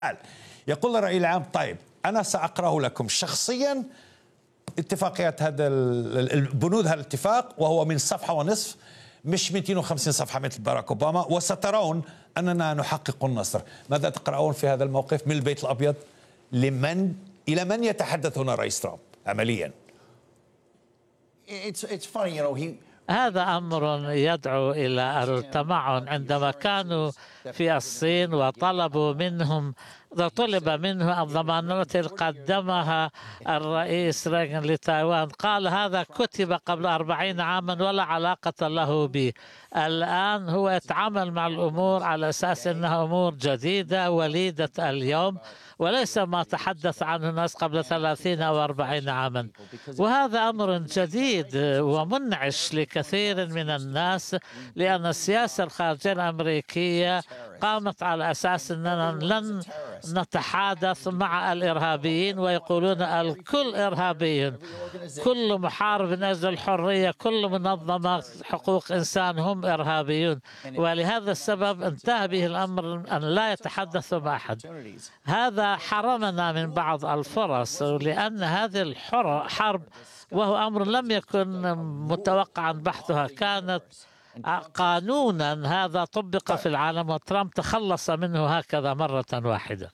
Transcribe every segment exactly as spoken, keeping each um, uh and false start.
يقول الرأي العام طيب أنا سأقرأه لكم شخصيا اتفاقيات هذا البنود هذا الاتفاق وهو من صفحة ونصف مش مئتين وخمسين صفحة مثل باراك أوباما، وسترون أننا نحقق النصر. ماذا تقرأون في هذا الموقف من البيت الأبيض؟ لمن إلى من يتحدث هنا الرئيس ترامب عمليا؟ It's, it's funny, you know, he... هذا أمر يدعو إلى التمعن. عندما كانوا في الصين وطلبوا منهم طلب منه الضمانات التي قدمها الرئيس ريغان لتايوان، قال هذا كتب قبل أربعين عاما ولا علاقة له به. الآن هو يتعامل مع الأمور على أساس أنها أمور جديدة وليدة اليوم وليس ما تحدث عنه الناس قبل ثلاثين أو أربعين عاما، وهذا أمر جديد ومنعش لكثير من الناس، لأن السياسة الخارجية الأمريكية قامت على أساس أننا لن نتحادث مع الإرهابيين، ويقولون الكل إرهابي، كل محارب من أجل الحرية، كل منظمة حقوق إنسان هم إرهابيون. ولهذا السبب انتهى به الأمر أن لا يتحدثوا مع أحد. هذا حرمنا من بعض الفرص، لأن هذه الحرب وهو أمر لم يكن متوقعا بحثها، كانت قانونا هذا طبق في العالم وترامب تخلص منه هكذا مرة واحدة.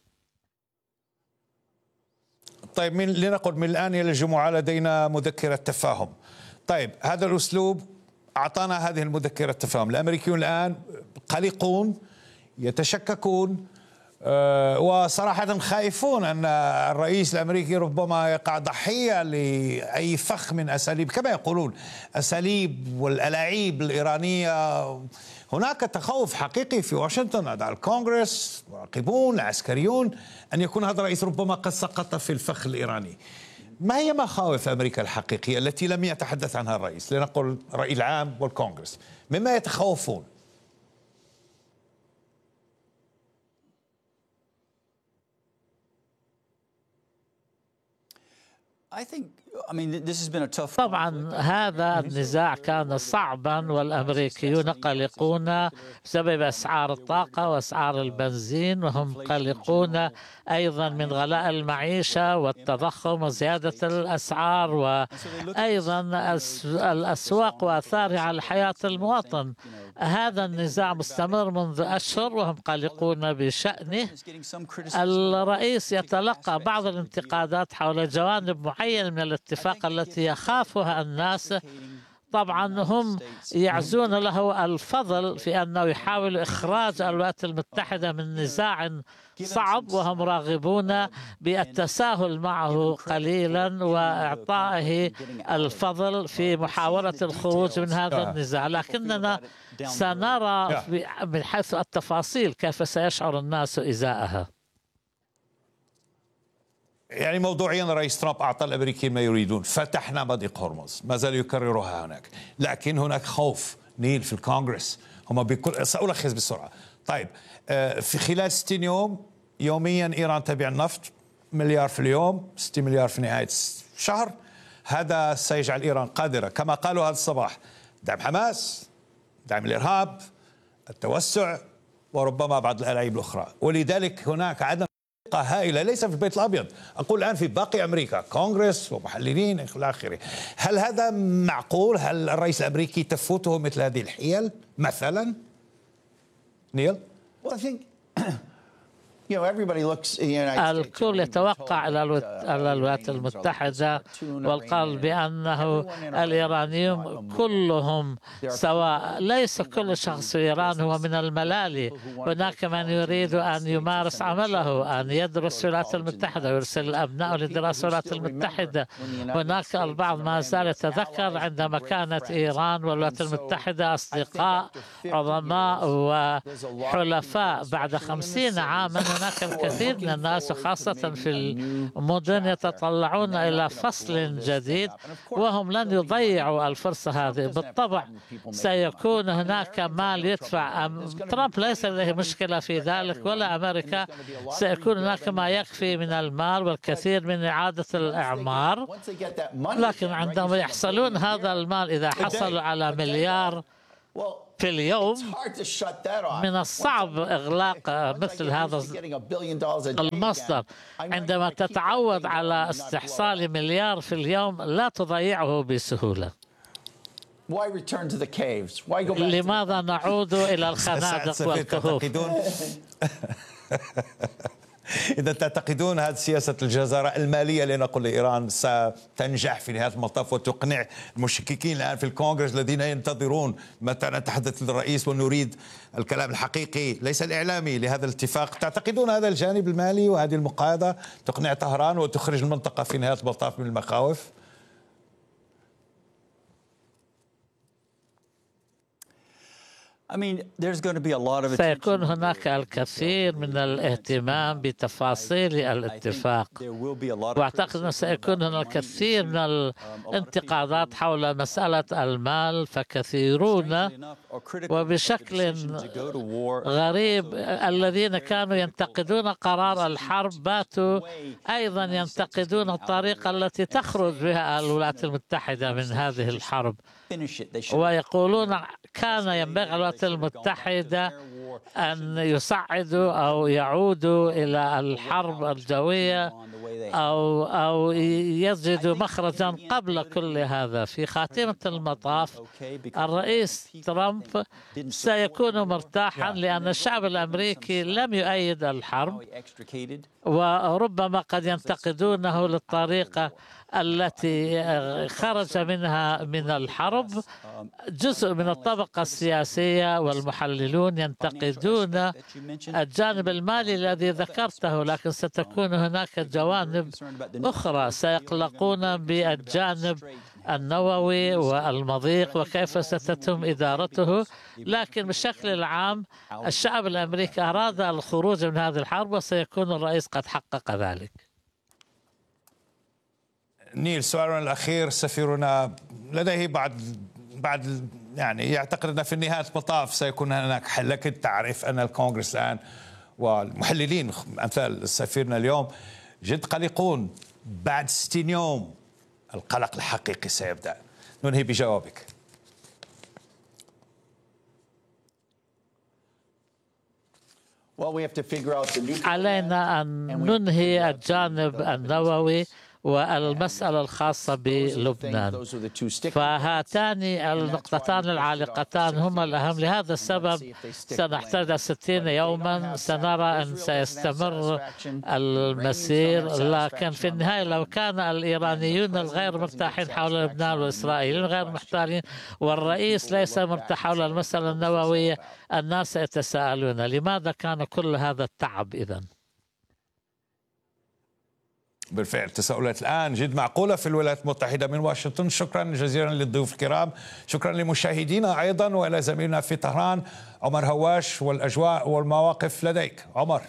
طيب من لنقل من الآن إلى الجمعة لدينا مذكرة تفاهم. طيب هذا الأسلوب أعطانا هذه المذكرة تفاهم. الأمريكيون الآن قلقون يتشككون أه وصراحة خائفون أن الرئيس الأمريكي ربما يقع ضحية لأي فخ من أساليب كما يقولون أساليب والألاعيب الإيرانية. هناك تخوف حقيقي في واشنطن لدى الكونغرس مراقبون العسكريون أن يكون هذا الرئيس ربما قد سقط في الفخ الإيراني. ما هي مخاوف أمريكا الحقيقية التي لم يتحدث عنها الرئيس، لنقل الرأي العام والكونغرس، مما يتخوفون؟ طبعا هذا النزاع كان صعبا والأمريكيون قلقون بسبب أسعار الطاقة وأسعار البنزين، وهم قلقون أيضا من غلاء المعيشة والتضخم وزيادة الأسعار وأيضا الأسواق وأثارها على حياة المواطن. هذا النزاع مستمر منذ أشهر وهم قلقون بشأنه. الرئيس يتلقى بعض الانتقادات حول جوانب معينة من الاتفاق التي يخافها الناس. طبعا هم يعزون له الفضل في أنه يحاول إخراج الولايات المتحدة من نزاع صعب، وهم راغبون بالتساهل معه قليلا وإعطائه الفضل في محاولة الخروج من هذا النزاع. لكننا سنرى من حيث التفاصيل كيف سيشعر الناس إزاءها. يعني موضوعيا رئيس ترامب أعطى الأمريكيين ما يريدون، فتحنا مضيق هرمز، ما زال يكررها هناك، لكن هناك خوف نيل في الكونغرس. هم بكل سألخص بسرعة. طيب في خلال ستين يوم يوميا إيران تبيع النفط مليار في اليوم، ستين مليار في نهاية الشهر. هذا سيجعل إيران قادرة كما قالوا هذا الصباح دعم حماس، دعم الإرهاب، التوسع، وربما بعض الألاعيب الأخرى. ولذلك هناك عدم هائلة ليس في البيت الأبيض، أقول الآن في باقي أمريكا، كونغرس ومحللين إلى آخره. هل هذا معقول؟ هل الرئيس الأمريكي تفوته مثل هذه الحيل مثلا؟ نيل؟ الكل يتوقع إلى الولايات المتحدة والقال بأنه الإيرانيون كلهم سواء، ليس كل شخص في إيران هو من الملالي. هناك من يريد أن يمارس عمله، أن يدرس في الولايات المتحدة ويرسل الأبناء لدراسة الولايات المتحدة. هناك البعض ما زال يتذكر عندما كانت إيران والولايات المتحدة أصدقاء عظماء وحلفاء. بعد خمسين عاما هناك الكثير من الناس خاصة في المدن يتطلعون إلى فصل جديد، وهم لن يضيعوا الفرصة هذه. بالطبع سيكون هناك مال يدفع. ترامب ليس لديه مشكلة في ذلك ولا أمريكا. سيكون هناك ما يكفي من المال والكثير من إعادة الإعمار، لكن عندما يحصلون هذا المال، إذا حصلوا على مليار في اليوم من الصعب إغلاق مثل هذا المصدر. عندما تتعود على استحصال مليار في اليوم لا تضيعه بسهولة. لماذا نعود إلى الخنادق والكهوف؟ إذا تعتقدون هذه سياسة الجزارة المالية لنقل لإيران ستنجح في نهاية المطاف وتقنع المشككين الآن في الكونغرس الذين ينتظرون متى نتحدث للرئيس ونريد الكلام الحقيقي ليس الإعلامي لهذا الاتفاق، تعتقدون هذا الجانب المالي وهذه المقايضة تقنع طهران وتخرج المنطقة في نهاية المطاف من المخاوف؟ سيكون هناك الكثير من الاهتمام بتفاصيل الاتفاق، واعتقد أنه سيكون هناك الكثير من الانتقادات حول مسألة المال، فكثيرون وبشكل غريب الذين كانوا ينتقدون قرار الحرب باتوا أيضا ينتقدون الطريقة التي تخرج بها الولايات المتحدة من هذه الحرب، ويقولون كان ينبغي الولايات المتحدة أن يصعدوا أو يعودوا إلى الحرب الجوية أو أو يجدوا مخرجا قبل كل هذا. في خاتمة المطاف الرئيس ترامب سيكون مرتاحا لأن الشعب الأمريكي لم يؤيد الحرب، وربما قد ينتقدونه للطريقة التي خرج منها من الحرب. جزء من الطبقة السياسية والمحللون ينتقدون الجانب المالي الذي ذكرته، لكن ستكون هناك جوانب أخرى. سيقلقون بالجانب النووي والمضيق وكيف ستتم إدارته، لكن بشكل العام الشعب الأمريكي أراد الخروج من هذه الحرب وسيكون الرئيس قد حقق ذلك. نيل، سؤالنا الأخير، سفيرنا لديه بعض بعد يعني يعتقد أن في نهاية المطاف سيكون هناك حل، لكن تعرف أن الكونغرس الآن والمحللين أمثال سفيرنا اليوم جد قلقون. بعد ستين يوم القلق الحقيقي سيبدأ. ننهي بجوابك. علينا أن ننهي الجانب النووي والمسألة الخاصة بلبنان، فهاتان النقطتان العالقتان هما الأهم. لهذا السبب سنحتاج ستين يوما، سنرى أن سيستمر المسير، لكن في النهاية لو كان الإيرانيون الغير مرتاحين حول لبنان والإسرائيليين غير محتارين والرئيس ليس مرتاح حول المسألة النووية، الناس يتساءلون لماذا كان كل هذا التعب إذن؟ بالفعل تساؤلات الآن جد معقولة في الولايات المتحدة. من واشنطن شكرا جزيلا للضيوف الكرام، شكرا لمشاهدينا أيضا، وإلى زميلنا في طهران عمر هواش والأجواء والمواقف لديك عمر.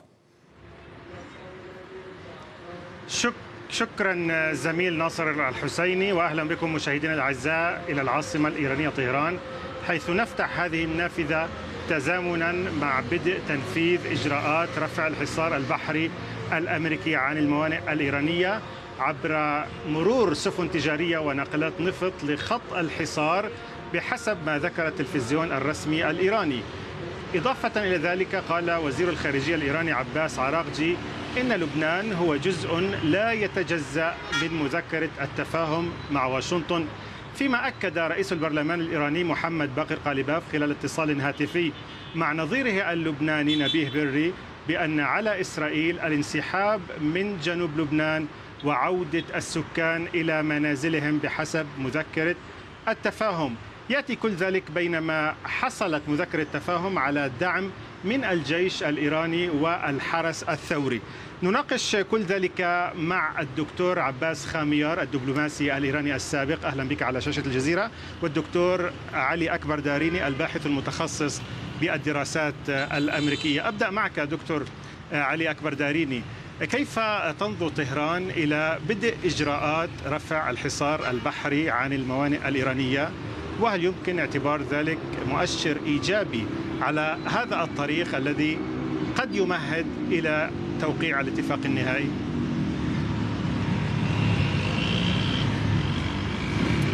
شك شكرا زميل ناصر الحسيني، وأهلا بكم مشاهدينا الأعزاء إلى العاصمة الإيرانية طهران، حيث نفتح هذه النافذة تزامنا مع بدء تنفيذ إجراءات رفع الحصار البحري الأمريكي عن الموانئ الإيرانية عبر مرور سفن تجارية وناقلات نفط لخط الحصار بحسب ما ذكر التلفزيون الرسمي الإيراني. إضافة إلى ذلك قال وزير الخارجية الإيراني عباس عراقجي إن لبنان هو جزء لا يتجزأ من مذكرة التفاهم مع واشنطن، فيما أكد رئيس البرلمان الإيراني محمد باقر قالباف خلال اتصال هاتفي مع نظيره اللبناني نبيه بري بأن على إسرائيل الانسحاب من جنوب لبنان وعودة السكان إلى منازلهم بحسب مذكرة التفاهم. يأتي كل ذلك بينما حصلت مذكرة التفاهم على دعم من الجيش الإيراني والحرس الثوري. نناقش كل ذلك مع الدكتور عباس خاميار الدبلوماسي الإيراني السابق، أهلا بك على شاشة الجزيرة، والدكتور علي أكبر داريني الباحث المتخصص بالدراسات الأمريكية. أبدأ معك دكتور علي أكبر داريني، كيف تنظر طهران إلى بدء إجراءات رفع الحصار البحري عن الموانئ الإيرانية، وهل يمكن اعتبار ذلك مؤشر إيجابي على هذا الطريق الذي قد يمهد إلى توقيع الاتفاق النهائي؟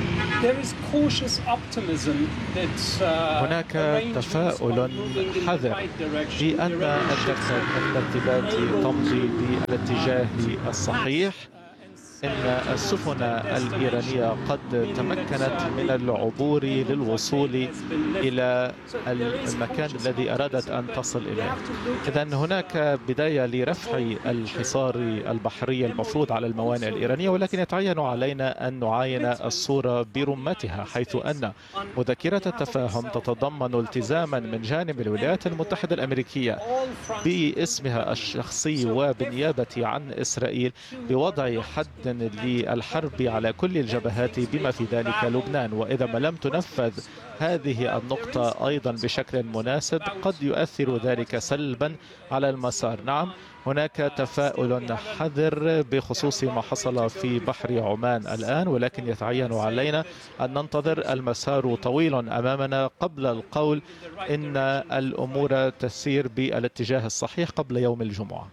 هناك تفاؤل حذر بأن الترتيبات تمضي بالاتجاه الصحيح. إن السفن الإيرانية قد تمكنت من العبور للوصول إلى المكان الذي أرادت أن تصل إليه. إذن هناك بداية لرفع الحصار البحري المفروض على الموانئ الإيرانية، ولكن يتعين علينا أن نعاين الصورة برمتها، حيث أن مذكرة التفاهم تتضمن التزاما من جانب الولايات المتحدة الأمريكية باسمها الشخصي وبالنيابة عن إسرائيل بوضع حد للحرب على كل الجبهات بما في ذلك لبنان. وإذا ما لم تنفذ هذه النقطة أيضا بشكل مناسب قد يؤثر ذلك سلبا على المسار. نعم، هناك تفاؤل حذر بخصوص ما حصل في بحر عمان الآن، ولكن يتعين علينا أن ننتظر. المسار طويل أمامنا قبل القول إن الأمور تسير بالاتجاه الصحيح قبل يوم الجمعة.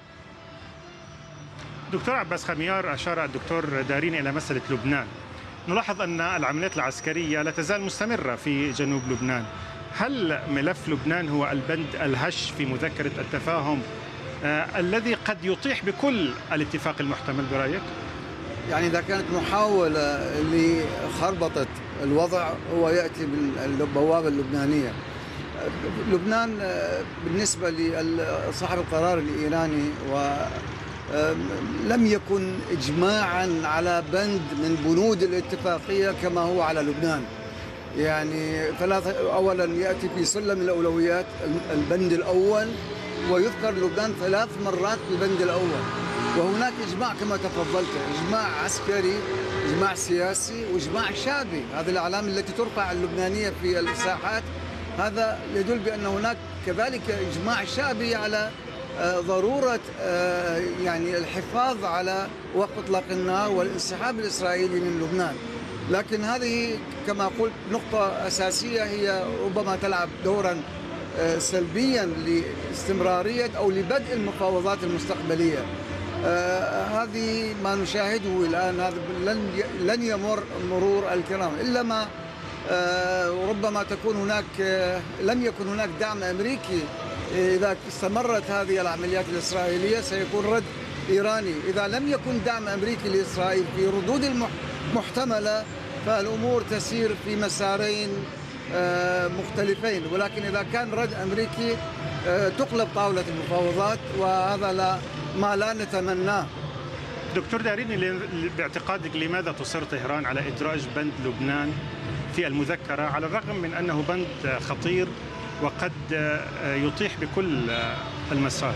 دكتور عباس خميار، أشار الدكتور دارين إلى مسألة لبنان. نلاحظ أن العمليات العسكرية لا تزال مستمرة في جنوب لبنان. هل ملف لبنان هو البند الهش في مذكرة التفاهم آه الذي قد يطيح بكل الاتفاق المحتمل برأيك؟ يعني إذا كانت محاولة لخربطة الوضع هو يأتي بالبوابة اللبنانية. لبنان بالنسبة لصاحب القرار الإيراني و لم يكن إجماعا على بند من بنود الاتفاقية كما هو على لبنان. يعني ثلاثة، أولا يأتي في سلم الأولويات البند الأول، ويذكر لبنان ثلاث مرات في البند الأول، وهناك إجماع كما تفضلت، إجماع عسكري، إجماع سياسي، وإجماع شعبي. هذه الأعلام التي ترفع اللبنانية في الساحات هذا يدل بأن هناك كذلك إجماع شعبي على ضرورة يعني الحفاظ على وقف إطلاق النار والانسحاب الإسرائيلي من لبنان. لكن هذه كما قلت نقطة أساسية هي ربما تلعب دورا سلبيا لاستمرارية أو لبدء المفاوضات المستقبلية. هذه ما نشاهده الآن، هذا لن لن يمر مرور الكرام إلا ما ربما تكون هناك لم يكن هناك دعم أمريكي. إذا استمرت هذه العمليات الإسرائيلية سيكون رد إيراني. إذا لم يكن دعم أمريكي لإسرائيل في ردود المحتملة فالأمور تسير في مسارين مختلفين، ولكن إذا كان رد أمريكي تقلب طاولة المفاوضات، وهذا لا ما لا نتمناه. دكتور دارين، باعتقادك لماذا تصر طهران على إدراج بند لبنان في المذكرة على الرغم من أنه بند خطير وقد يطيح بكل المسار؟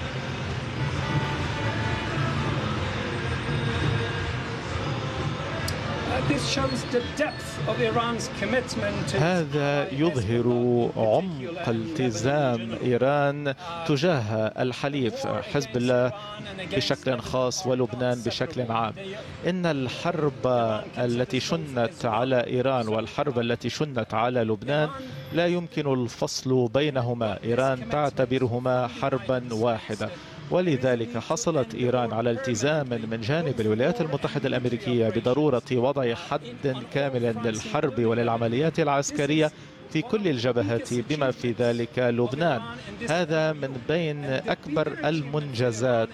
هذا يظهر عمق التزام إيران تجاه الحليف حزب الله بشكل خاص ولبنان بشكل عام. إن الحرب التي شنت على إيران والحرب التي شنت على لبنان لا يمكن الفصل بينهما. إيران تعتبرهما حربا واحدة، ولذلك حصلت إيران على التزام من جانب الولايات المتحدة الأمريكية بضرورة وضع حد كامل للحرب وللعمليات العسكرية في كل الجبهات بما في ذلك لبنان. هذا من بين أكبر المنجزات،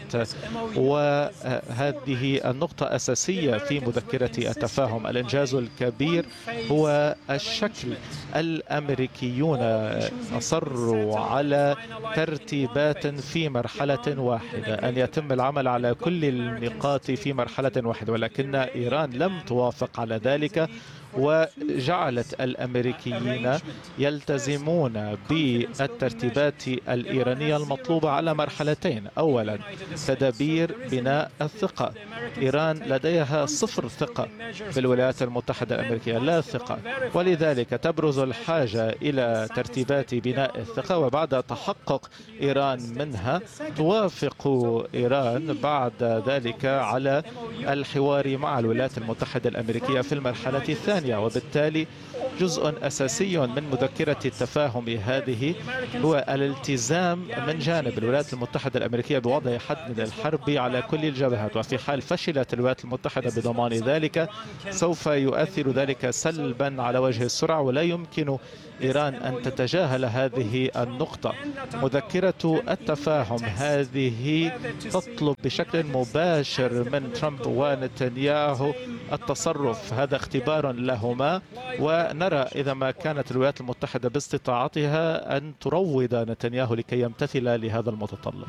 وهذه النقطة أساسية في مذكرة التفاهم. الإنجاز الكبير هو الشكل. الأمريكيون أصروا على ترتيبات في مرحلة واحدة، أن يتم العمل على كل النقاط في مرحلة واحدة، ولكن إيران لم توافق على ذلك، وجعلت الأمريكيين يلتزمون بالترتيبات الإيرانية المطلوبة على مرحلتين. أولا، تدابير بناء الثقة. إيران لديها صفر ثقة بالولايات المتحدة الأمريكية، لا ثقة، ولذلك تبرز الحاجة إلى ترتيبات بناء الثقة. وبعد تحقق إيران منها توافق إيران بعد ذلك على الحوار مع الولايات المتحدة الأمريكية في المرحلة الثانية. بريطانيا. وبالتالي جزء أساسي من مذكرة التفاهم هذه هو الالتزام من جانب الولايات المتحدة الأمريكية بوضع حد من الحرب على كل الجبهات، وفي حال فشلت الولايات المتحدة بضمان ذلك سوف يؤثر ذلك سلبا على وجه السرعة، ولا يمكن إيران أن تتجاهل هذه النقطة. مذكرة التفاهم هذه تطلب بشكل مباشر من ترامب ونتنياهو التصرف، هذا اختبار لهما، ونرى إذا ما كانت الولايات المتحدة باستطاعتها أن تروض نتنياهو لكي يمتثل لهذا المتطلب.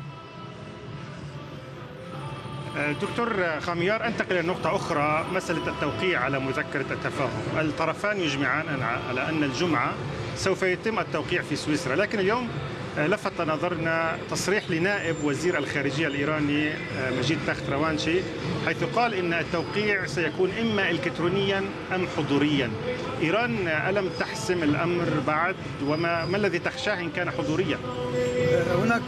دكتور خاميار، أنتقل إلى نقطة أخرى، مسألة التوقيع على مذكرة التفاهم. الطرفان يجمعان على أن الجمعة سوف يتم التوقيع في سويسرا، لكن اليوم لفت نظرنا تصريح لنائب وزير الخارجية الإيراني مجيد تخت روانشي، حيث قال إن التوقيع سيكون إما إلكترونيا أم حضوريا. إيران ألم تحسم الأمر بعد؟ وما ما الذي تخشاه إن كان حضوريا؟ هناك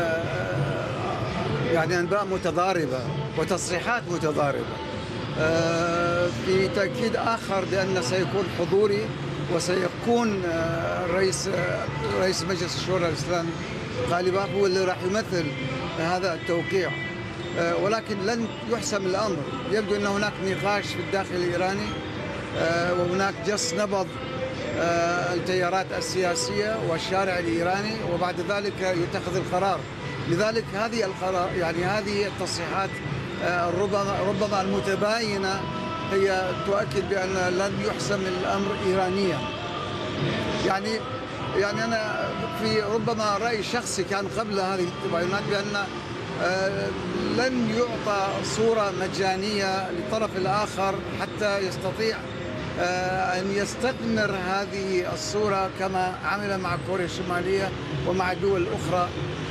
يعني أنباء متضاربة وتصريحات متضاربة. في تأكيد آخر بأن سيكون حضوري، وسيكون رئيس رئيس مجلس الشورى الإسلامي غالبا هو اللي راح يمثل هذا التوقيع، ولكن لن يحسم الأمر. يبدو أن هناك نقاش في الداخل الإيراني، وهناك جس نبض التيارات السياسية والشارع الإيراني، وبعد ذلك يتخذ القرار. لذلك هذه القرار يعني هذه التصريحات ربما ربما المتباينة هي تؤكد بأن لن يحسم الأمر إيرانيا. يعني يعني أنا في ربما رأي شخصي كان قبل هذه التباينات بأن لن يعطى صورة مجانية للطرف الآخر حتى يستطيع أن يستثمر هذه الصورة كما عمل مع كوريا الشمالية ومع الدول الأخرى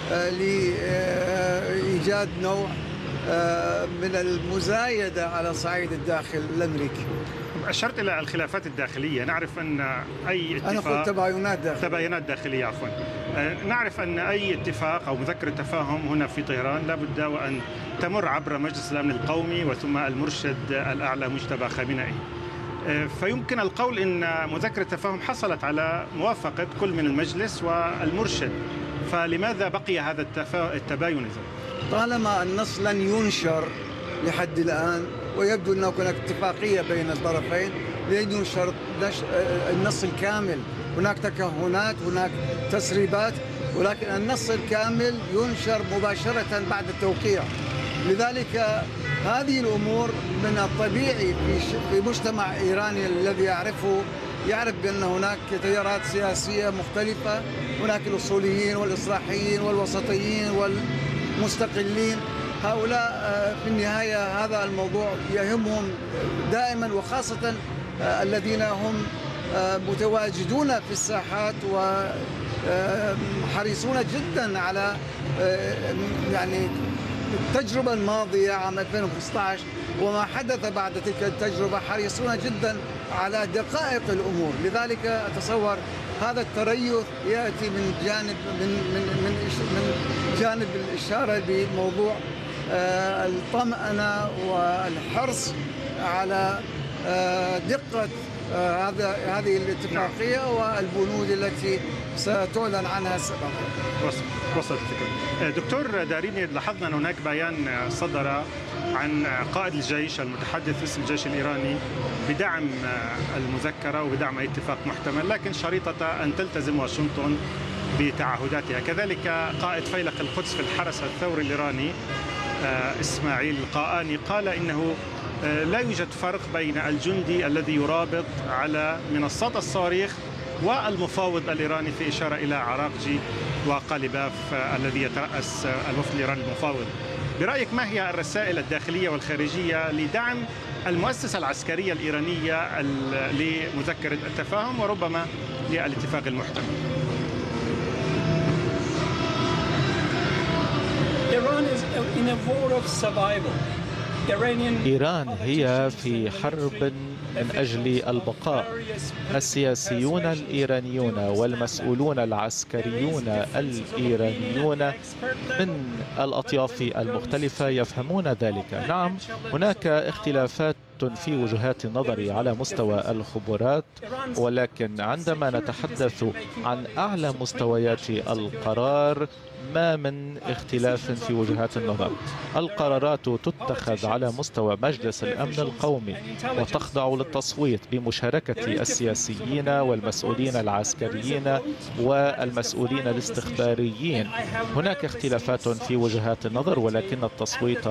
لإيجاد نوع من المزايدة على صعيد الداخل الأمريكي. أشرت إلى الخلافات الداخلية، نعرف أن أي اتفاق، أنا قلت تباينات داخلية تباينات داخلية عفوا نعرف أن أي اتفاق أو مذكرة تفاهم هنا في طهران لابد وأن تمر عبر مجلس الأمن القومي وثم المرشد الأعلى مجتبى خامنئي. فيمكن القول أن مذكرة التفاهم حصلت على موافقة كل من المجلس والمرشد، فلماذا بقي هذا التباين إذن؟ طالما النص لن ينشر لحد الآن، ويبدو أن هناك اتفاقية بين الطرفين، لن ينشر النص الكامل. هناك تكهنات، هناك تسريبات، ولكن النص الكامل ينشر مباشرة بعد التوقيع. لذلك هذه الأمور من الطبيعي في مجتمع إيراني الذي يعرفه، يعرف بأن هناك تيارات سياسية مختلفة، هناك الأصوليين والإصلاحيين والوسطيين والمستقلين. هؤلاء في النهاية هذا الموضوع يهمهم دائما، وخاصة الذين هم متواجدون في الساحات وحريصون جدا على يعني التجربة الماضية عام ألفين وخمسة عشر وما حدث بعد تلك التجربة، حريصون جدا على دقائق الأمور. لذلك أتصور هذا التريث يأتي من جانب من من من, من جانب الإشارة بموضوع الطمأنة والحرص على دقة هذا هذه الاتفاقية والبنود التي ستعلن عنها سبقا. وصلت الفكرة. دكتور داريني، لاحظنا أن هناك بيان صدر عن قائد الجيش المتحدث باسم الجيش الإيراني بدعم المذكرة وبدعم أي اتفاق محتمل، لكن شريطة أن تلتزم واشنطن بتعهداتها. كذلك قائد فيلق القدس في الحرس الثوري الإيراني إسماعيل القاآني قال إنه لا يوجد فرق بين الجندي الذي يرابط على منصات الصواريخ والمفاوض الإيراني، في إشارة إلى عراقجي وقالباف الذي يترأس الوفد الإيراني المفاوض. برأيك ما هي الرسائل الداخلية والخارجية لدعم المؤسسة العسكرية الإيرانية لمذكرة التفاهم وربما للاتفاق المحتمل؟ إيران هي في حرب من أجل البقاء. السياسيون الإيرانيون والمسؤولون العسكريون الإيرانيون من الأطياف المختلفة يفهمون ذلك. نعم، هناك اختلافات اختلافات في وجهات النظر على مستوى الخبرات، ولكن عندما نتحدث عن أعلى مستويات القرار ما من اختلاف في وجهات النظر. القرارات تتخذ على مستوى مجلس الأمن القومي وتخضع للتصويت بمشاركة السياسيين والمسؤولين العسكريين والمسؤولين الاستخباريين. هناك اختلافات في وجهات النظر، ولكن التصويت